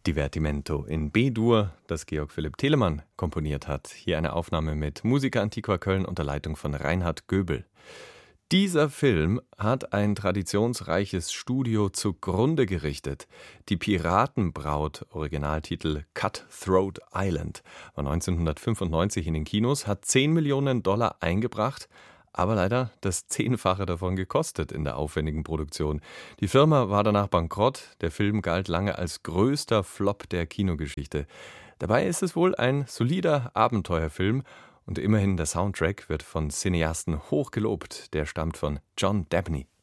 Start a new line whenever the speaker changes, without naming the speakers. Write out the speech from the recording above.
Divertimento in B-Dur, das Georg Philipp Telemann komponiert hat. Hier eine Aufnahme mit Musica Antiqua Köln unter Leitung von Reinhard Göbel. Dieser Film hat ein traditionsreiches Studio zugrunde gerichtet. Die Piratenbraut, Originaltitel Cutthroat Island, war 1995 in den Kinos, hat 10 Millionen Dollar eingebracht, aber leider das Zehnfache davon gekostet in der aufwendigen Produktion. Die Firma war danach bankrott, der Film galt lange als größter Flop der Kinogeschichte. Dabei ist es wohl ein solider Abenteuerfilm und immerhin der Soundtrack wird von Cineasten hoch gelobt. Der stammt von John Dabney.